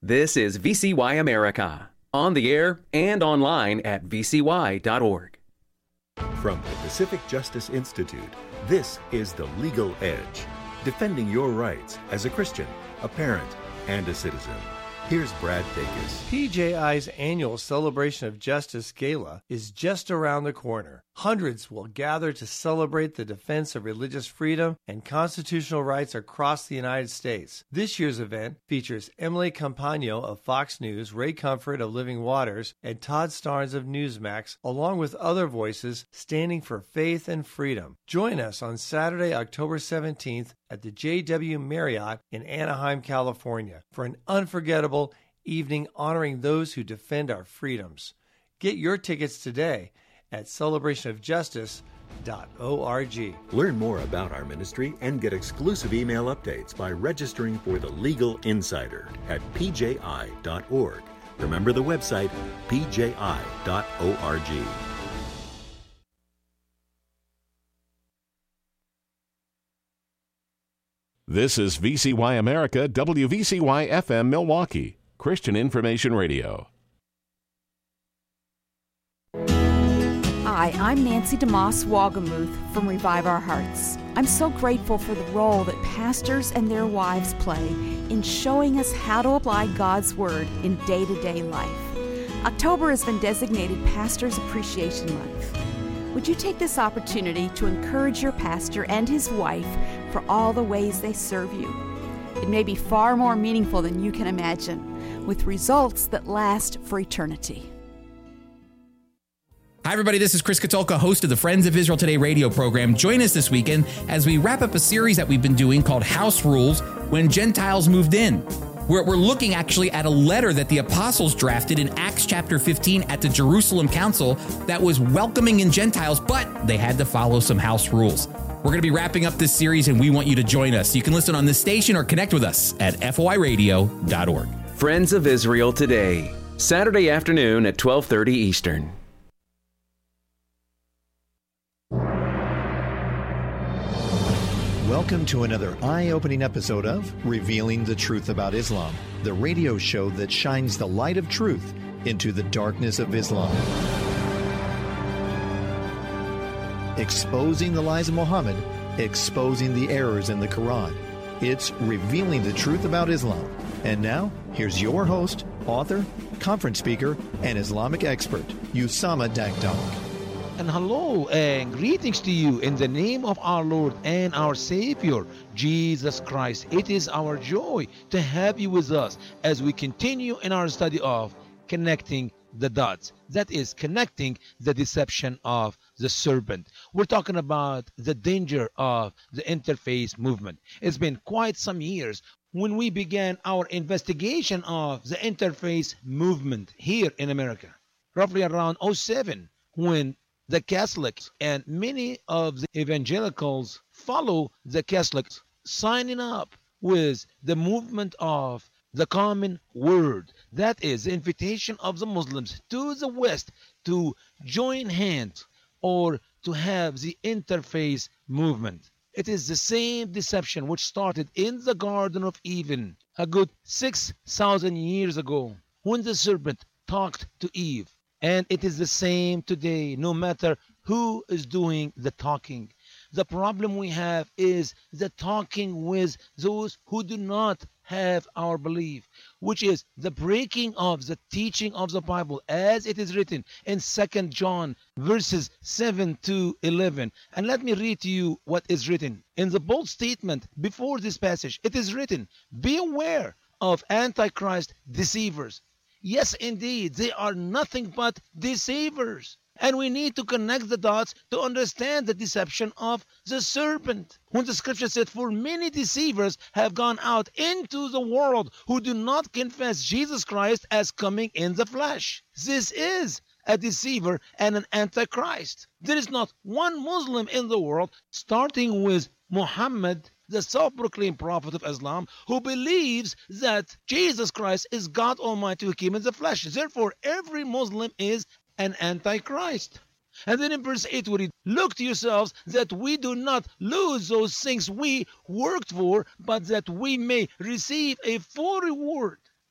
This is VCY America, on the air and online at vcy.org. From the Pacific Justice Institute, this is The Legal Edge, defending your rights as a Christian, a parent, and a citizen. Here's Brad Dacus. PJI's annual Celebration of Justice Gala is just around the corner. Hundreds will gather to celebrate the defense of religious freedom and constitutional rights across the United States. This year's event features Emily Campagno of Fox News, Ray Comfort of Living Waters, and Todd Starnes of Newsmax, along with other voices standing for faith and freedom. Join us on Saturday, October 17th at the JW Marriott in Anaheim, California, for an unforgettable evening honoring those who defend our freedoms. Get your tickets today at celebrationofjustice.org. Learn more about our ministry and get exclusive email updates by registering for the Legal Insider at pji.org. Remember the website, pji.org. This is VCY America, WVCY FM Milwaukee, Christian Information Radio. Hi, I'm Nancy DeMoss Wagamuth from Revive Our Hearts. I'm so grateful for the role that pastors and their wives play in showing us how to apply God's Word in day-to-day life. October has been designated Pastor's Appreciation Month. Would you take this opportunity to encourage your pastor and his wife for all the ways they serve you? It may be far more meaningful than you can imagine, with results that last for eternity. Hi, everybody. This is Chris Katulka, host of the Friends of Israel Today radio program. Join us this weekend as we wrap up a series that we've been doing called House Rules When Gentiles Moved In. We're looking actually at a letter that the apostles drafted in Acts chapter 15 at the Jerusalem Council that was welcoming in Gentiles, but they had to follow some house rules. We're going to be wrapping up this series, and we want you to join us. You can listen on this station or connect with us at foiradio.org. Friends of Israel Today, Saturday afternoon at 12:30 Eastern. Welcome to another eye-opening episode of Revealing the Truth About Islam, the radio show that shines the light of truth into the darkness of Islam. Exposing the lies of Muhammad, exposing the errors in the Quran. It's Revealing the Truth About Islam. And now, here's your host, author, conference speaker, and Islamic expert, Usama Dagdag. And hello and greetings to you in the name of our Lord and our Savior, Jesus Christ. It is our joy to have you with us as we continue in our study of connecting the dots. That is, connecting the deception of the serpent. We're talking about the danger of the interfaith movement. It's been quite some years when we began our investigation of the interfaith movement here in America. Roughly around 2007, when the Catholics and many of the evangelicals follow the Catholics, signing up with the movement of the common word. That is the invitation of the Muslims to the West to join hands or to have the interfaith movement. It is the same deception which started in the Garden of Eden a good 6,000 years ago when the serpent talked to Eve. And it is the same today, no matter who is doing the talking. The problem we have is the talking with those who do not have our belief, which is the breaking of the teaching of the Bible as it is written in 2 John verses 7 to 11. And let me read to you what is written. In the bold statement before this passage, it is written, "Be aware of Antichrist deceivers." Yes, indeed, they are nothing but deceivers. And we need to connect the dots to understand the deception of the serpent. When the scripture said, "For many deceivers have gone out into the world who do not confess Jesus Christ as coming in the flesh." This is a deceiver and an antichrist. There is not one Muslim in the world, starting with Muhammad, the self-proclaimed prophet of Islam, who believes that Jesus Christ is God Almighty who came in the flesh. Therefore, every Muslim is an antichrist. And then in verse 8 we read, "Look to yourselves that we do not lose those things we worked for, but that we may receive a full reward."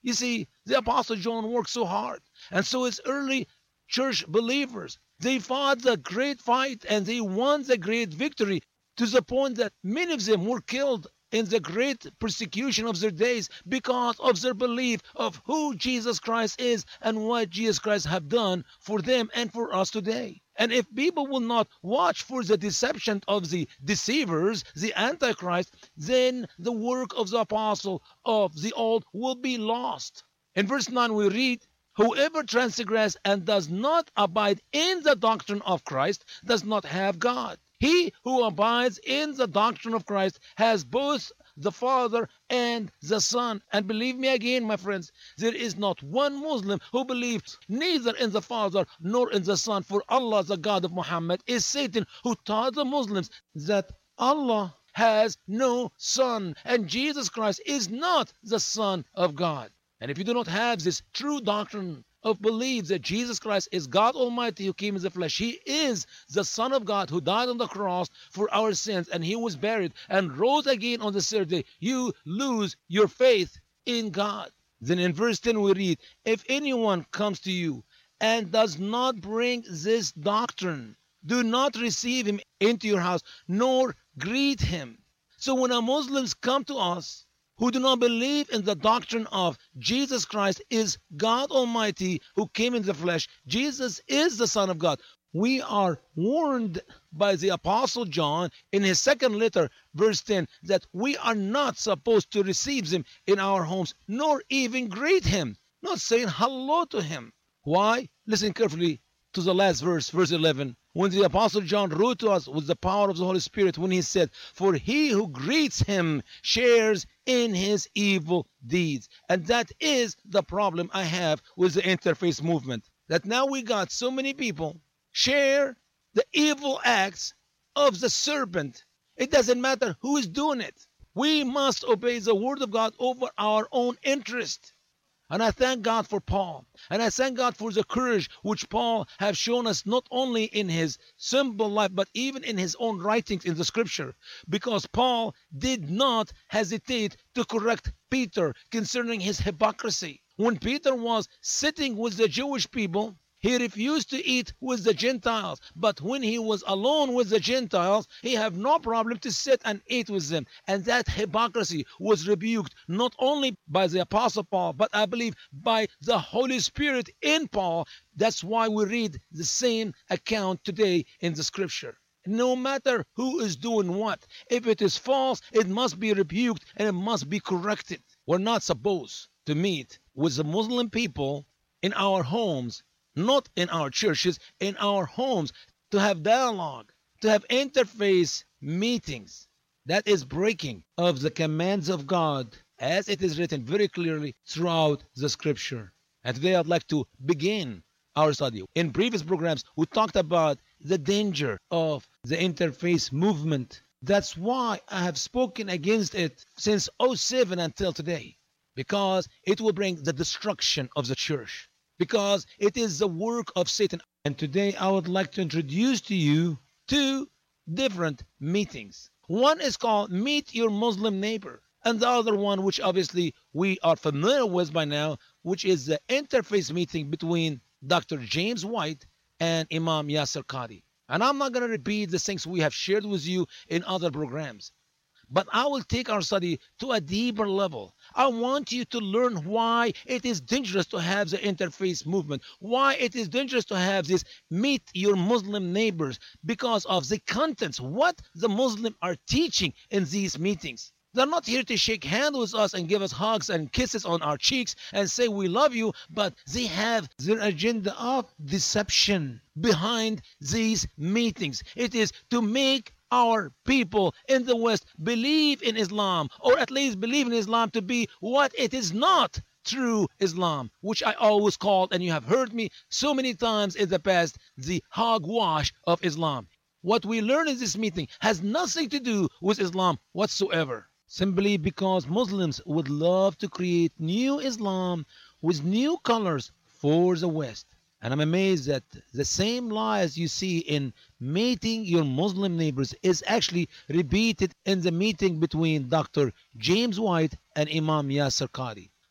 You see, the Apostle John worked so hard, and so his early church believers. They fought the great fight and they won the great victory, to the point that many of them were killed in the great persecution of their days because of their belief of who Jesus Christ is and what Jesus Christ have done for them and for us today. And if people will not watch for the deception of the deceivers, the Antichrist, then the work of the apostle of the old will be lost. In verse 9 we read, whoever transgresses and does not abide in the doctrine of Christ does not have God. He who abides in the doctrine of Christ has both the Father and the Son. And believe me again, my friends, there is not one Muslim who believes neither in the Father nor in the Son. For Allah, the God of Muhammad, is Satan, who taught the Muslims that Allah has no son, and Jesus Christ is not the Son of God. And if you do not have this true doctrine of belief that Jesus Christ is God Almighty who came in the flesh, He is the Son of God who died on the cross for our sins, and He was buried and rose again on the third day, you lose your faith in God. Then in verse 10 we read, if anyone comes to you and does not bring this doctrine, do not receive him into your house, nor greet him. So when our Muslims come to us, who do not believe in the doctrine of Jesus Christ is God Almighty who came in the flesh, Jesus is the Son of God, we are warned by the Apostle John in his second letter, verse 10, that we are not supposed to receive him in our homes, nor even greet him, not saying hello to him. Why? Listen carefully to the last verse, verse 11. When the Apostle John wrote to us with the power of the Holy Spirit, when he said, for he who greets him shares in his evil deeds. And that is the problem I have with the interfaith movement. That now we got so many people share the evil acts of the serpent. It doesn't matter who is doing it. We must obey the word of God over our own interest. And I thank God for Paul. And I thank God for the courage which Paul has shown us, not only in his simple life, but even in his own writings in the scripture. Because Paul did not hesitate to correct Peter concerning his hypocrisy. When Peter was sitting with the Jewish people, he refused to eat with the Gentiles. But when he was alone with the Gentiles, he had no problem to sit and eat with them. And that hypocrisy was rebuked not only by the Apostle Paul, but I believe by the Holy Spirit in Paul. That's why we read the same account today in the scripture. No matter who is doing what, if it is false, it must be rebuked and it must be corrected. We're not supposed to meet with the Muslim people in our homes, not in our churches, in our homes, to have dialogue, to have interfaith meetings. That is breaking of the commands of God, as it is written very clearly throughout the scripture. And today I'd like to begin our study. In previous programs, we talked about the danger of the interfaith movement. That's why I have spoken against it since 2007 until today, because it will bring the destruction of the church. Because it is the work of Satan. And today I would like to introduce to you two different meetings. One is called Meet Your Muslim Neighbor. And the other one, which obviously we are familiar with by now, which is the interfaith meeting between Dr. James White and Imam Yasir Qadhi. And I'm not going to repeat the things we have shared with you in other programs. But I will take our study to a deeper level. I want you to learn why it is dangerous to have the interfaith movement, why it is dangerous to have this meet your Muslim neighbors, because of the contents, what the Muslims are teaching in these meetings. They're not here to shake hands with us and give us hugs and kisses on our cheeks and say we love you, but they have their agenda of deception behind these meetings. It is to make our people in the West believe in Islam, or at least believe in Islam to be what it is not, true Islam, which I always called, and you have heard me so many times in the past, the hogwash of Islam. What we learn in this meeting has nothing to do with Islam whatsoever, simply because Muslims would love to create new Islam with new colors for the West. And I'm amazed that the same lies you see in meeting your Muslim neighbors is actually repeated in the meeting between Dr. James White and Imam Yasir Qadhi.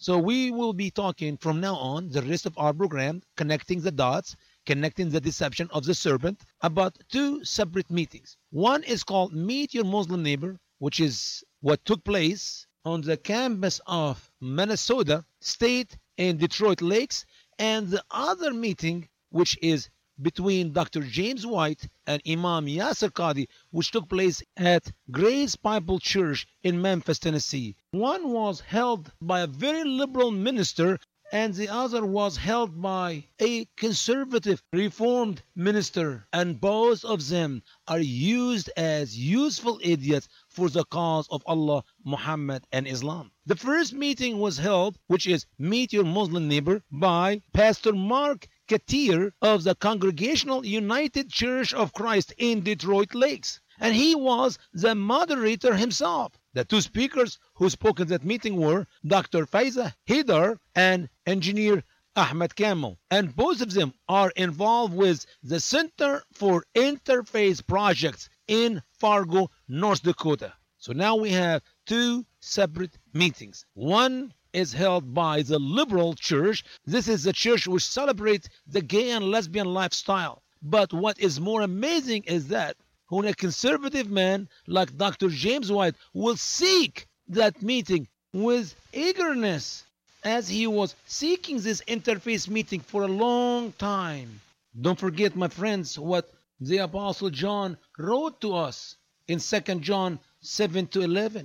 So we will be talking from now on, the rest of our program, connecting the dots, connecting the deception of the serpent, about two separate meetings. One is called Meet Your Muslim Neighbor, which is what took place on the campus of Minnesota State in Detroit Lakes, and the other meeting, which is between Dr. James White and Imam Yasir Qadhi, which took place at Grace Bible Church in Memphis, Tennessee. One was held by a very liberal minister, and the other was held by a conservative reformed minister, and both of them are used as useful idiots for the cause of Allah, Muhammad, and Islam. The first meeting was held, which is Meet Your Muslim Neighbor, by Pastor Mark Katir of the Congregational United Church of Christ in Detroit Lakes, and he was the moderator himself. The two speakers who spoke at that meeting were Dr. Faiza Haidar and Engineer Ahmed Kamel, and both of them are involved with the Center for Interfaith Projects in Fargo, North Dakota. So now we have two separate meetings. One is held by the liberal church. This is the church which celebrates the gay and lesbian lifestyle. But what is more amazing is that when a conservative man like Dr. James White will seek that meeting with eagerness, as he was seeking this interfaith meeting for a long time. Don't forget, my friends, what the Apostle John wrote to us in 2 John 7-11.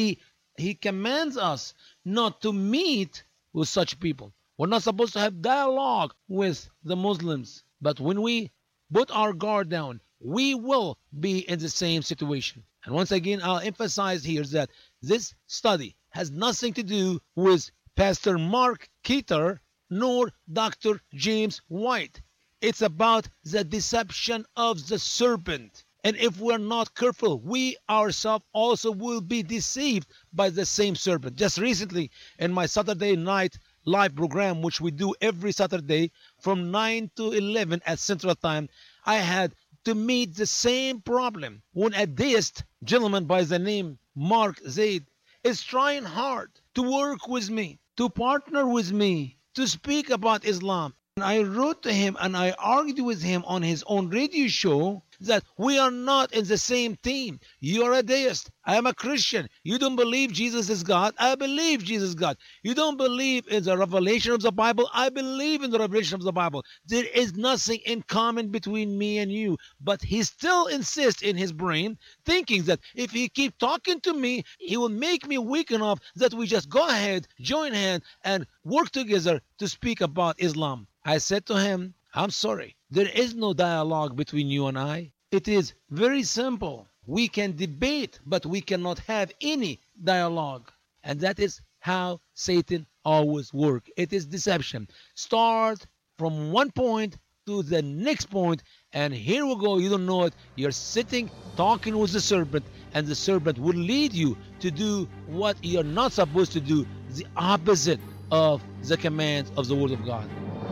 He commands us not to meet with such people. We're not supposed to have dialogue with the Muslims. But when we put our guard down, we will be in the same situation. And once again, I'll emphasize here that this study has nothing to do with Pastor Mark Katir nor Dr. James White. It's about the deception of the serpent. And if we're not careful, we ourselves also will be deceived by the same serpent. Just recently, in my Saturday night live program, which we do every Saturday from 9 to 11 at Central Time, I had to meet the same problem when a deist gentleman by the name Mark Zaid is trying hard to work with me, to partner with me, to speak about Islam. And I wrote to him and I argued with him on his own radio show that we are not in the same team. You are a deist. I am a Christian. You don't believe Jesus is God. I believe Jesus is God. You don't believe in the revelation of the Bible. I believe in the revelation of the Bible. There is nothing in common between me and you. But he still insists in his brain, thinking that if he keeps talking to me, he will make me weak enough that we just go ahead, join hands, and work together to speak about Islam. I said to him, I'm sorry. There is no dialogue between you and I. It is very simple. We can debate, but we cannot have any dialogue. And that is how Satan always works. It is deception. Start from one point to the next point, and here we go. You don't know it. You're sitting, talking with the serpent, and the serpent will lead you to do what you're not supposed to do, the opposite of the commands of the Word of God.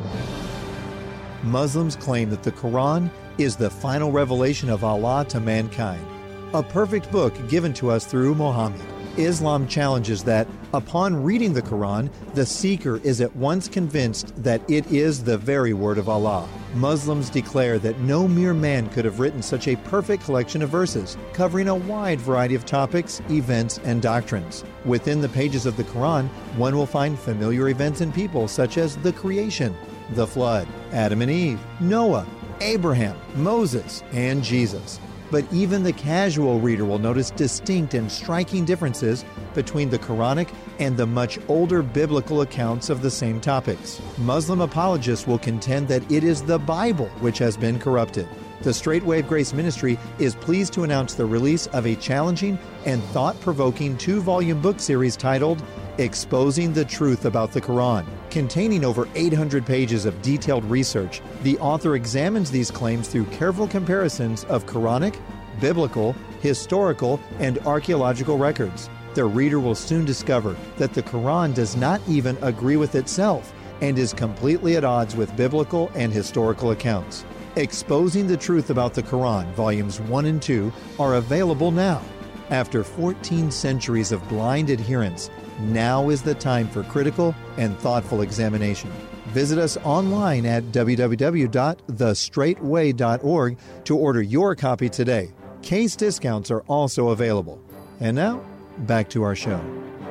Muslims claim that the Quran is the final revelation of Allah to mankind, a perfect book given to us through Muhammad. Islam challenges that, upon reading the Quran, the seeker is at once convinced that it is the very word of Allah. Muslims declare that no mere man could have written such a perfect collection of verses, covering a wide variety of topics, events, and doctrines. Within the pages of the Quran, one will find familiar events and people such as the creation, the flood, Adam and Eve, Noah, Abraham, Moses, and Jesus. But even the casual reader will notice distinct and striking differences between the Quranic and the much older biblical accounts of the same topics. Muslim apologists will contend that it is the Bible which has been corrupted. The Straight Wave Grace Ministry is pleased to announce the release of a challenging and thought-provoking 2-volume book series titled Exposing the Truth About the Quran. Containing over 800 pages of detailed research, the author examines these claims through careful comparisons of Quranic, biblical, historical, and archaeological records. The reader will soon discover that the Quran does not even agree with itself and is completely at odds with biblical and historical accounts. Exposing the Truth About the Quran, Volumes 1 and 2, are available now. After 14 centuries of blind adherence, Now is the time for critical and thoughtful examination. Visit us online at www.thestraightway.org to order your copy today. Case discounts are also available. And now, back to our show.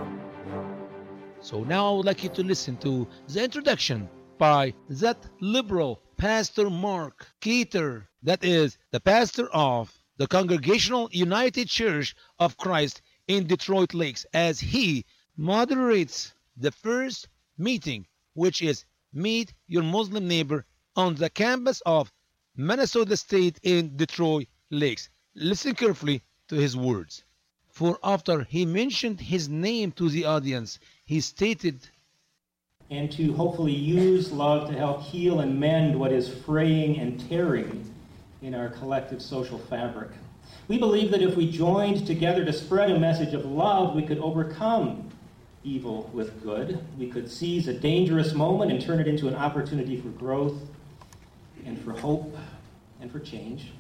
So now I would like you to listen to the introduction by that liberal Pastor Mark Keeter, that is the pastor of the Congregational United Church of Christ in Detroit Lakes, as he moderates the first meeting, which is Meet Your Muslim Neighbor, on the campus of Minnesota State in Detroit Lakes. Listen carefully to his words. For after he mentioned his name to the audience, he stated, and to hopefully use love to help heal and mend what is fraying and tearing in our collective social fabric. We believe that if we joined together to spread a message of love, we could overcome evil with good. We could seize a dangerous moment and turn it into an opportunity for growth and for hope and for change.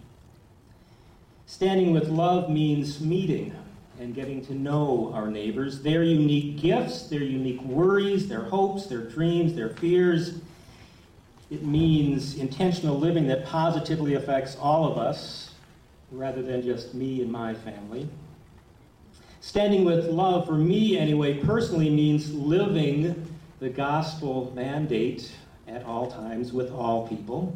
Standing with love means meeting and getting to know our neighbors, their unique gifts, their unique worries, their hopes, their dreams, their fears. It means intentional living that positively affects all of us, rather than just me and my family. Standing with love, for me anyway, personally, means living the gospel mandate at all times with all people.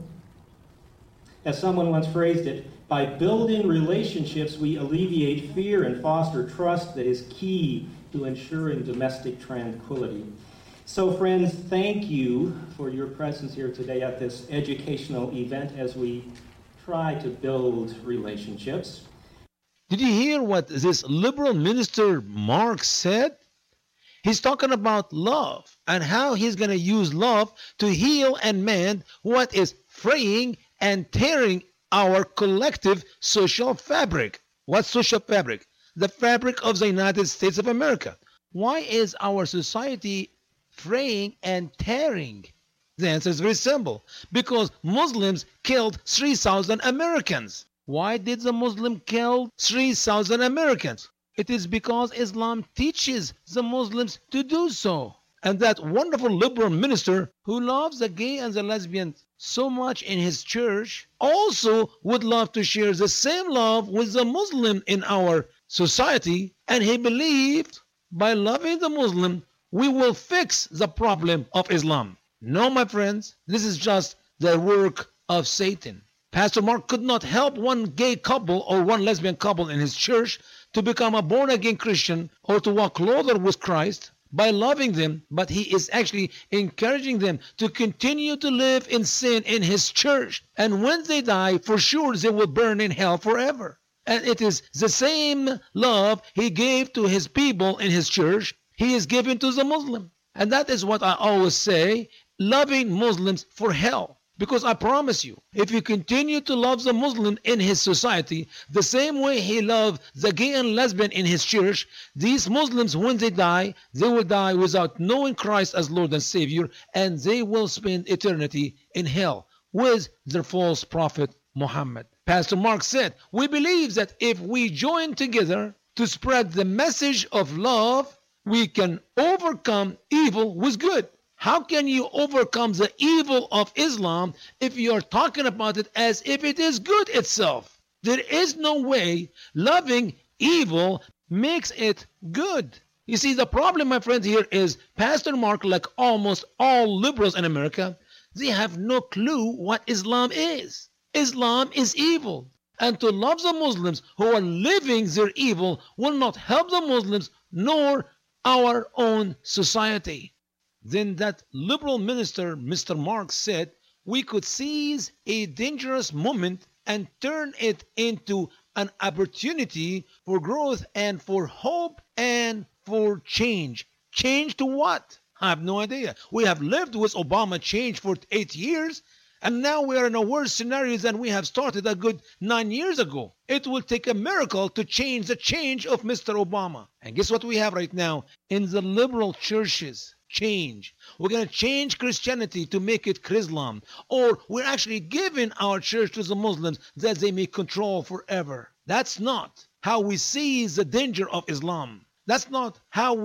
As someone once phrased it, by building relationships, we alleviate fear and foster trust that is key to ensuring domestic tranquility. So friends, thank you for your presence here today at this educational event as we try to build relationships. Did you hear what this liberal minister Mark said? He's talking about love and how he's going to use love to heal and mend what is fraying and tearing our collective social fabric. What social fabric? The fabric of the United States of America. Why is our society fraying and tearing? The answer is very simple. Because Muslims killed 3,000 Americans. Why did the Muslim kill 3,000 Americans? It is because Islam teaches the Muslims to do so. And that wonderful liberal minister who loves the gay and the lesbian so much in his church also would love to share the same love with the Muslim in our society. And he believed by loving the Muslim, we will fix the problem of Islam. No, my friends, this is just the work of Satan. Pastor Mark could not help one gay couple or one lesbian couple in his church to become a born-again Christian or to walk closer with Christ by loving them, but he is actually encouraging them to continue to live in sin in his church. And when they die, for sure they will burn in hell forever. And it is the same love he gave to his people in his church, he is giving to the Muslim. And that is what I always say, loving Muslims for hell. Because I promise you, if you continue to love the Muslim in his society, the same way he loved the gay and lesbian in his church, these Muslims, when they die, they will die without knowing Christ as Lord and Savior, and they will spend eternity in hell with their false prophet Muhammad. Pastor Mark said, we believe that if we join together to spread the message of love, we can overcome evil with good. How can you overcome the evil of Islam if you are talking about it as if it is good itself? There is no way loving evil makes it good. You see, the problem, my friends, here is Pastor Mark, like almost all liberals in America, they have no clue what Islam is. Islam is evil. And to love the Muslims who are living their evil will not help the Muslims nor our own society. Then that liberal minister, Mr. Mark, said we could seize a dangerous moment and turn it into an opportunity for growth and for hope and for change. Change to what? I have no idea. We have lived with Obama change for 8 years, and now we are in a worse scenario than we have started a good 9 years ago. It will take a miracle to change the change of Mr. Obama. And guess what we have right now in the liberal churches? Change. We're going to change Christianity to make it Chrislam, or we're actually giving our church to the Muslims that they may control forever. That's not how we see the danger of Islam. That's not how we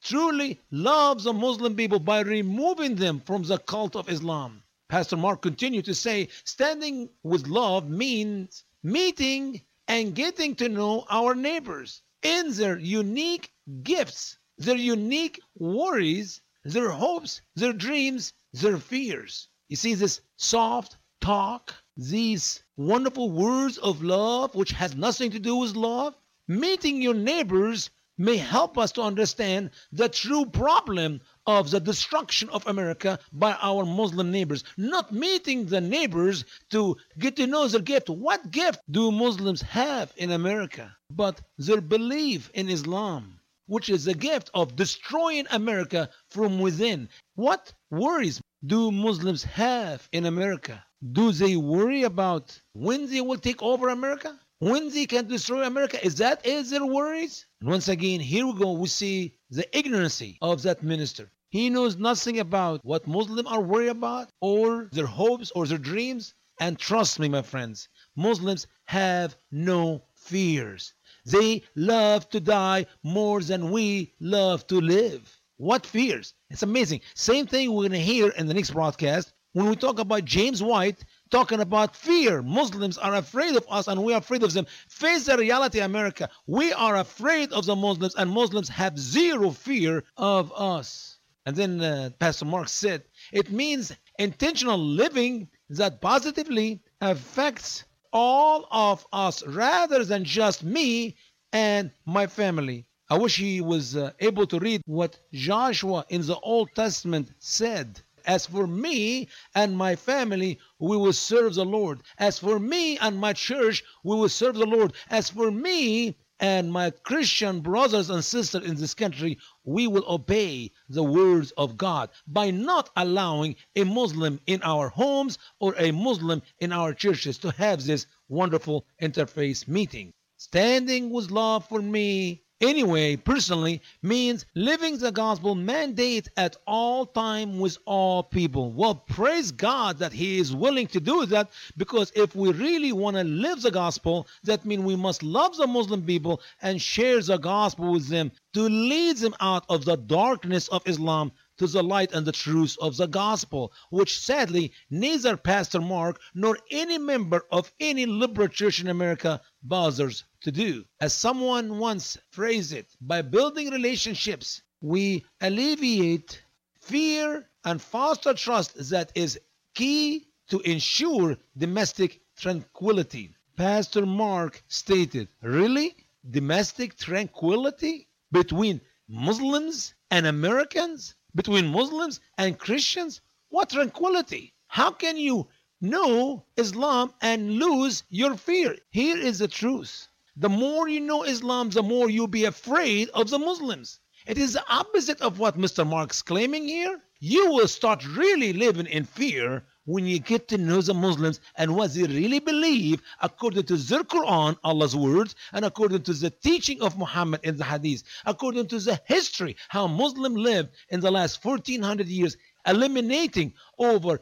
truly loves the Muslim people by removing them from the cult of Islam. Pastor Mark continued to say, standing with love means meeting and getting to know our neighbors in their unique gifts, their unique worries, their hopes, their dreams, their fears. You see, this soft talk, these wonderful words of love, which has nothing to do with love, meeting your neighbors may help us to understand the true problem of the destruction of America by our Muslim neighbors. Not meeting the neighbors to get to know their gift. What gift do Muslims have in America? But their belief in Islam, which is the gift of destroying America from within. What worries do Muslims have in America? Do they worry about when they will take over America? When they can destroy America? Is that their worries? And once again, here we go. We see the ignorancy of that minister. He knows nothing about what Muslims are worried about or their hopes or their dreams. And trust me, my friends, Muslims have no fears. They love to die more than we love to live. What fears? It's amazing. Same thing we're going to hear in the next broadcast when we talk about James White talking about fear. Muslims are afraid of us and we are afraid of them. Face the reality, America. We are afraid of the Muslims and Muslims have zero fear of us. And then Pastor Mark said, it means intentional living that positively affects all of us rather than just me and my family. I wish he was able to read what Joshua in the Old Testament said. As for me and my family, we will serve the Lord. As for me and my church, we will serve the Lord. As for me and my Christian brothers and sisters in this country, we will obey the words of God by not allowing a Muslim in our homes or a Muslim in our churches to have this wonderful interfaith meeting. Standing with love for me, anyway, personally, means living the gospel mandate at all time with all people. Well, praise God that He is willing to do that, because if we really want to live the gospel, that means we must love the Muslim people and share the gospel with them to lead them out of the darkness of Islam to the light and the truth of the gospel, which sadly neither Pastor Mark nor any member of any liberal church in America bothers to do. As someone once phrased it, by building relationships, we alleviate fear and foster trust that is key to ensure domestic tranquility. Pastor Mark stated, really? Domestic tranquility between Muslims and Americans? Between Muslims and Christians? What tranquility? How can you know Islam and lose your fear? Here is the truth. The more you know Islam, the more you'll be afraid of the Muslims. It is the opposite of what Mr. Mark's claiming here. You will start really living in fear when you get to know the Muslims and what they really believe according to their Quran, Allah's words, and according to the teaching of Muhammad in the Hadith, according to the history, how Muslims lived in the last 1400 years, eliminating over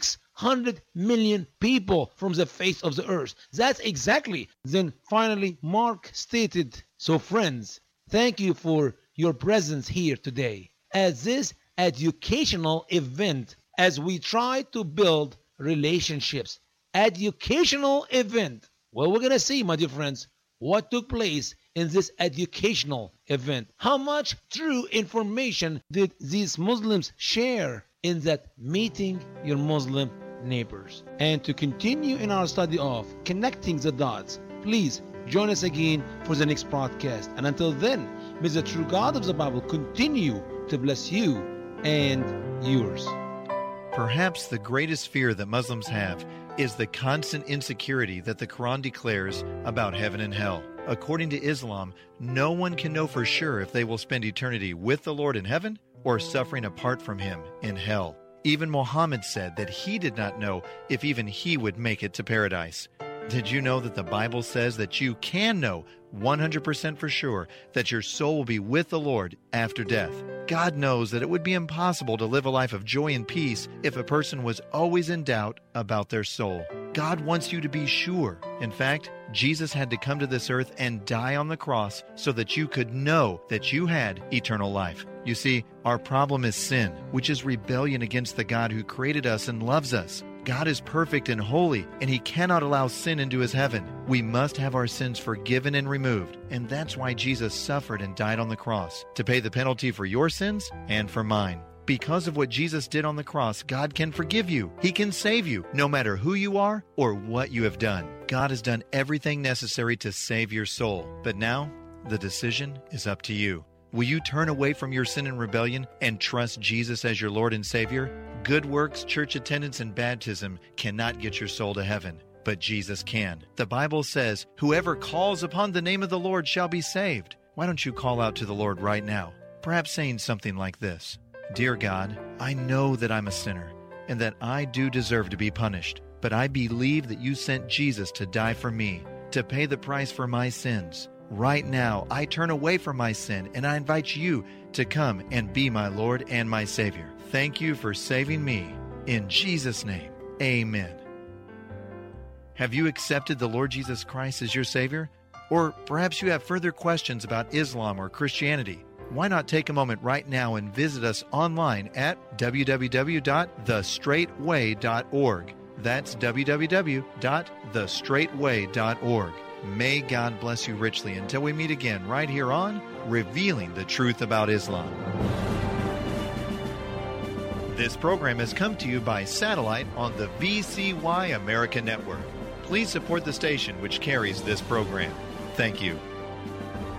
600 million people from the face of the earth. That's exactly. Then finally, Mark stated, so friends, thank you for your presence here today at this educational event as we try to build relationships. Educational event. Well, we're going to see, my dear friends, what took place in this educational event. How much true information did these Muslims share in that meeting your Muslim neighbors? And to continue in our study of connecting the dots, please join us again for the next broadcast. And until then, may the true God of the Bible continue to bless you and yours. Perhaps the greatest fear that Muslims have is the constant insecurity that the Quran declares about heaven and hell. According to Islam, no one can know for sure if they will spend eternity with the Lord in heaven or suffering apart from Him in hell. Even Muhammad said that he did not know if even he would make it to paradise. Did you know that the Bible says that you can know 100% for sure that your soul will be with the Lord after death? God knows that it would be impossible to live a life of joy and peace if a person was always in doubt about their soul. God wants you to be sure. In fact, Jesus had to come to this earth and die on the cross so that you could know that you had eternal life. You see, our problem is sin, which is rebellion against the God who created us and loves us. God is perfect and holy, and He cannot allow sin into His heaven. We must have our sins forgiven and removed, and that's why Jesus suffered and died on the cross, to pay the penalty for your sins and for mine. Because of what Jesus did on the cross, God can forgive you. He can save you, no matter who you are or what you have done. God has done everything necessary to save your soul. But now, the decision is up to you. Will you turn away from your sin and rebellion and trust Jesus as your Lord and Savior? Good works, church attendance, and baptism cannot get your soul to heaven, but Jesus can. The Bible says, "Whoever calls upon the name of the Lord shall be saved." Why don't you call out to the Lord right now? Perhaps saying something like this: Dear God, I know that I'm a sinner and that I do deserve to be punished, but I believe that you sent Jesus to die for me, to pay the price for my sins. Right now, I turn away from my sin and I invite you to come and be my Lord and my Savior. Thank you for saving me. In Jesus' name, amen. Have you accepted the Lord Jesus Christ as your Savior? Or perhaps you have further questions about Islam or Christianity. Why not take a moment right now and visit us online at www.thestraightway.org. That's www.thestraightway.org. May God bless you richly until we meet again right here on Revealing the Truth About Islam. This program has come to you by satellite on the VCY America Network. Please support the station which carries this program. Thank you.